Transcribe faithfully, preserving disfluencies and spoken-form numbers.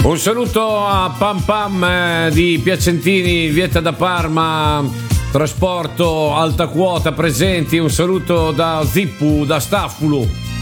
Un saluto a Pam Pam eh, di Piacentini, Vieta da Parma, trasporto alta quota presenti. Un saluto da Zippu, da Staffulo.